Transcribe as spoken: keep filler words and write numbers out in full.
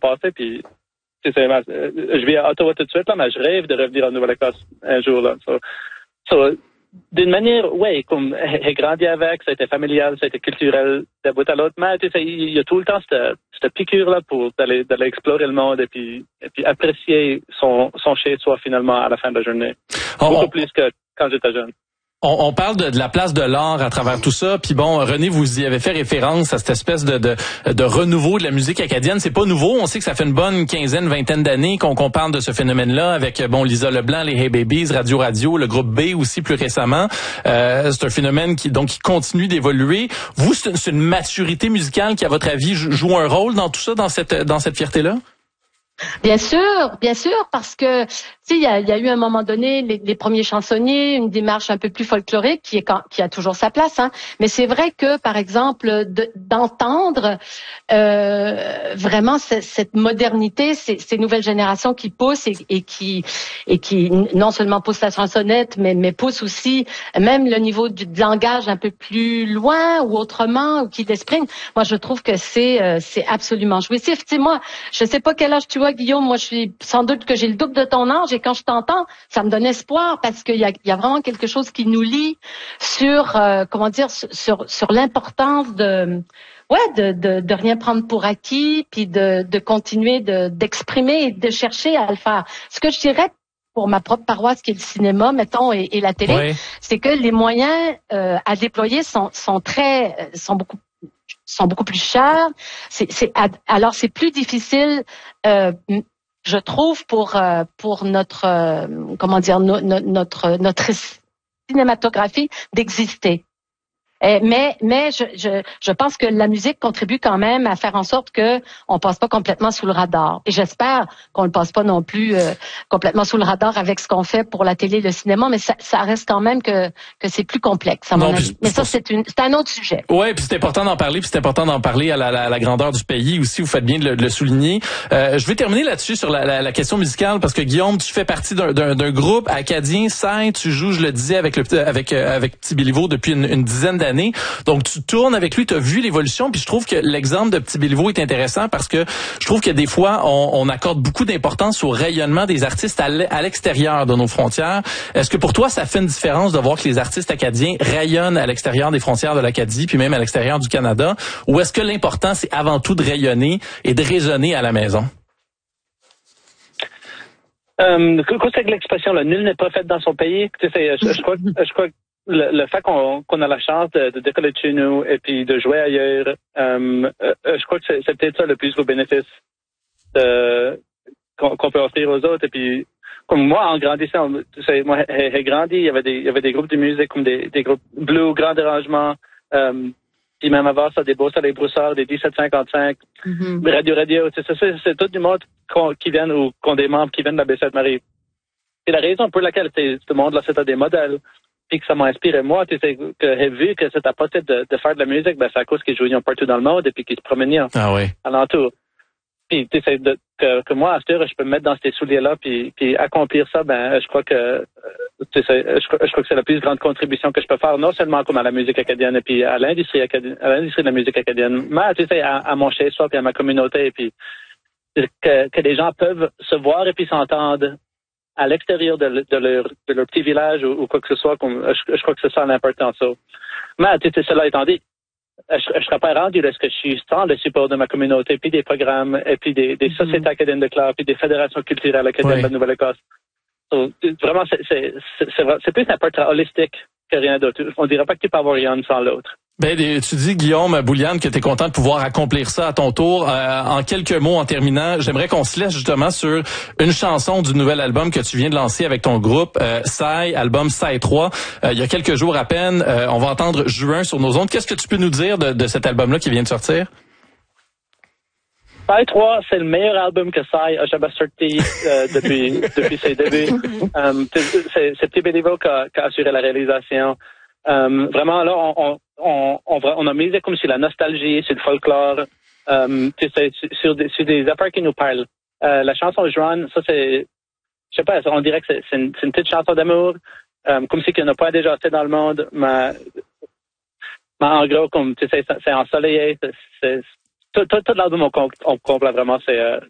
passé, puis tu sais, je vis à Ottawa tout de suite, là, mais je rêve de revenir en Nouvelle-Écosse un jour, là. So, so, d'une manière, ouais, comme j'ai grandi avec, ça a été familial, ça a été culturel d'un bout à l'autre, mais tu sais, il y a tout le temps cette, cette piqûre-là pour d'aller, d'aller explorer le monde et puis, et puis apprécier son, son chez-soi finalement à la fin de la journée. Oh, Beaucoup plus que quand j'étais jeune. On, on parle de, de la place de l'art à travers tout ça. Puis bon, René, vous y avez fait référence à cette espèce de, de, de renouveau de la musique acadienne. C'est pas nouveau. On sait que ça fait une bonne quinzaine, vingtaine d'années qu'on, qu'on parle de ce phénomène-là avec bon Lisa Leblanc, les Hey Babies, Radio Radio, le groupe B aussi plus récemment. Euh, c'est un phénomène qui donc qui continue d'évoluer. Vous, c'est une, c'est une maturité musicale qui, à votre avis, joue un rôle dans tout ça, dans cette dans cette fierté-là? Bien sûr, bien sûr, parce que tu sais, il y a, y a eu à un moment donné les, les premiers chansonniers, une démarche un peu plus folklorique qui est quand, qui a toujours sa place, hein. Mais c'est vrai que, par exemple, de, d'entendre euh, vraiment cette, cette modernité, ces, ces nouvelles générations qui poussent et, et qui et qui non seulement poussent la chansonnette, mais mais poussent aussi même le niveau du langage un peu plus loin ou autrement, ou qui l'expriment. Moi, je trouve que c'est euh, c'est absolument jouissif. Tu sais, moi, je sais pas quel âge tu vois, Guillaume, moi je suis sans doute que j'ai le double de ton âge et quand je t'entends, ça me donne espoir parce qu'il y a, il y a vraiment quelque chose qui nous lie sur euh, comment dire sur sur l'importance de ouais de de, de rien prendre pour acquis puis de de continuer de d'exprimer et de chercher à le faire. Ce que je dirais pour ma propre paroisse qui est le cinéma, mettons, et, et la télé, oui. C'est que les moyens euh, à déployer sont sont très sont beaucoup sont beaucoup plus chers. C'est, c'est, alors c'est plus difficile, euh, je trouve, pour euh, pour notre euh, comment dire no, no, notre notre cinématographie d'exister. Et, mais mais je, je je pense que la musique contribue quand même à faire en sorte que on passe pas complètement sous le radar. Et j'espère qu'on ne passe pas non plus euh, complètement sous le radar avec ce qu'on fait pour la télé, le cinéma. Mais ça, ça reste quand même que que c'est plus complexe à mon non, avis. Mais ça c'est une c'est un autre sujet. Ouais, puis c'est important d'en parler, puis c'est important d'en parler à la, la, la grandeur du pays aussi. Vous faites bien de le, de le souligner. Euh, je vais terminer là-dessus sur la, la, la question musicale parce que Guillaume, tu fais partie d'un, d'un, d'un groupe acadien. Sai, tu joues, je le disais, avec le avec avec Petit Béliveau depuis une, une dizaine d'années. Donc, tu tournes avec lui, tu as vu l'évolution, puis je trouve que l'exemple de Petit Béliveau est intéressant parce que je trouve que des fois, on, on accorde beaucoup d'importance au rayonnement des artistes à l'extérieur de nos frontières. Est-ce que pour toi, ça fait une différence de voir que les artistes acadiens rayonnent à l'extérieur des frontières de l'Acadie, puis même à l'extérieur du Canada, ou est-ce que l'important, c'est avant tout de rayonner et de résonner à la maison? Euh, quoi c'est que l'expression, là, nul n'est prophète dans son pays? Tu sais, je, je crois, je crois Le, le fait qu'on, qu'on a la chance de, de décoller de chez nous et puis de jouer ailleurs, euh, euh, je crois que c'est, c'est peut-être ça le plus gros bénéfice de, qu'on, qu'on peut offrir aux autres. Et puis, comme moi, en grandissant, tu sais, moi, j'ai, j'ai grandi, il y avait des, il y avait des groupes de musique comme des, des groupes blues, grand dérangement, euh, puis même avant ça, des Beaux Soleils Broussards, des dix-sept cinquante-cinq, mm-hmm. Radio Radio, tu sais, c'est, c'est, c'est tout du monde qui viennent ou qui ont des membres qui viennent de la Baie Sainte-Marie. C'est la raison pour laquelle ce monde-là, c'était des modèles. Puis que ça m'a inspiré moi, tu sais, que j'ai vu que c'était possible de, de faire de la musique, ben c'est à cause qu'ils jouaient partout dans le monde et puis qu'ils se promenaient ah oui. alentour. Puis tu sais, de, que, que moi, à cette heure, je peux me mettre dans ces souliers-là puis, puis accomplir ça, ben je crois que tu sais, je, je crois que c'est la plus grande contribution que je peux faire, non seulement comme à la musique acadienne et puis à l'industrie acadienne, à l'industrie de la musique acadienne, mais tu sais, à, à mon chez-soi puis à ma communauté et puis que, que les gens peuvent se voir et puis s'entendre à l'extérieur de, de, leur, de leur petit village ou, ou quoi que ce soit, comme, je, je crois que c'est ça l'important. Ça. Mais tu sais, cela étant dit, je, je serais pas rendu là ce que je suis sans le support de ma communauté, puis des programmes, et puis des, des mm-hmm. sociétés acadiennes de classe, puis des fédérations culturelles acadiennes oui. de la Nouvelle-Écosse. So, vraiment, c'est, c'est, c'est, c'est, c'est plus un portrait holistique que rien d'autre. On dirait pas que tu peux avoir rien sans l'autre. Ben, tu dis, Guillaume Bouliane, que tu es content de pouvoir accomplir ça à ton tour. Euh, en quelques mots, en terminant, j'aimerais qu'on se laisse justement sur une chanson du nouvel album que tu viens de lancer avec ton groupe, euh, Sai, album Sai trois. Euh, il y a quelques jours à peine, euh, on va entendre Juin sur nos ondes. Qu'est-ce que tu peux nous dire de, de cet album-là qui vient de sortir? Sai trois, c'est le meilleur album que Sai a jamais sorti euh, depuis depuis ses débuts. Um, c'est, c'est Petit Béliveau qui a, qui a assuré la réalisation. Um, vraiment, là, on, on, on, on, on a misé comme sur la nostalgie, sur le folklore, um, tu sais, sur, des, sur des affaires qui nous parlent. Euh, la chanson Juan, ça c'est, je sais pas, on dirait que c'est, c'est, une, c'est une petite chanson d'amour, um, comme si qu'il n'y en a pas déjà assez dans le monde, mais, mais en gros, comme tu sais, c'est ensoleillé, c'est, c'est Tout, tout, tout l'album au complet, vraiment, c'est, euh,